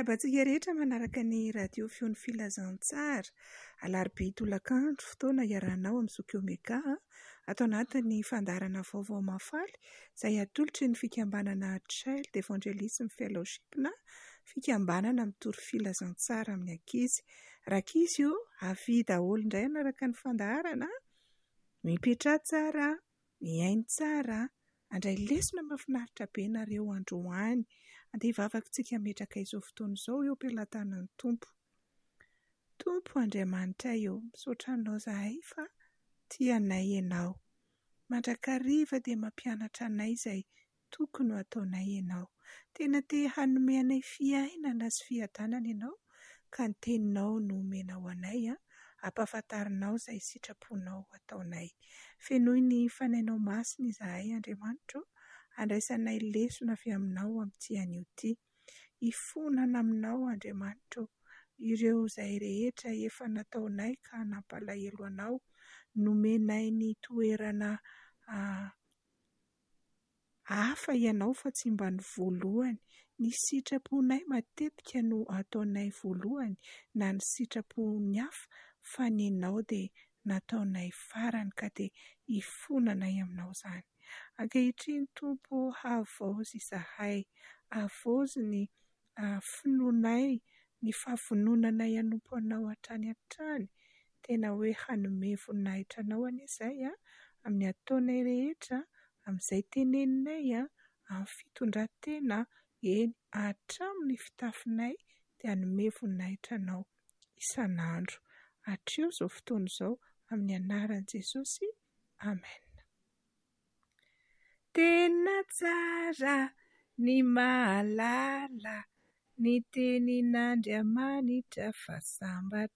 Miarabantsika rehetra manaraka ny radio feon'ny filazantsara. Alarobia tolakandro fotoana iarahanao amin'ny Sokiomega ato anatin'ny fandarana vaovao mafaly izay atolotry ny fikambanana Child Evangelism Fellowship na fikambanana mitoro filazantsara amin'ny ankizy. Rakizy io avy daholo indray manaraka ny fandaharana, mipetra tsara, miaino tsara, andray lesona mahafinaritra be nareo androany. Andeha hivavakintsika metraka izao fotoana izao eo am-pelantanan'ny Tompo. Tompo Andriamanitra eo, misaotra anao zahay fa tia anay ianao. Mandrakariva dia mampianatra anay izay tokony ho ataonay ianao. Tena te hanome anay fiainana sy fiadanana ianao, ka ny teninao no omenao anay, ampahafantarinao izay sitraponao ataonay. Fenoy ny fanainao masina izahay Andriamanitra, andraisanay lesona avy aminao amin'ity anio ity. Ifonana aminao Andriamanitra, ireo izay rehetra efa nataonay ka nampalahelo anao, nomenay ny toerana hafa ianao fa tsy mba ny voalohany. Ny sitraponay matetika no ataonay voalohany, na ny sitrapon'ny hafa fa ny ianao dia nataonay farany ka dia ifonanay aminao izany. Ankehitriny Tompo, havaozy izahay, havaozy ny finoanay, ny fahavononanay hanompo anao hatrany hatrany. Tena hoe hanome voninahitra anao an'izay amin'ny ataonay rehetra, amin'izay teneninay, amin'ny fitondran-tena, eny hatramin'ny fitafinay dia hanome voninahitra anao isan'andro. Hatreo izao fotoana izao amin'ny anaran'i Jesosy. Amen. Tena tsara ny mahalala ny tenin'Andriamanitra fa sambatra.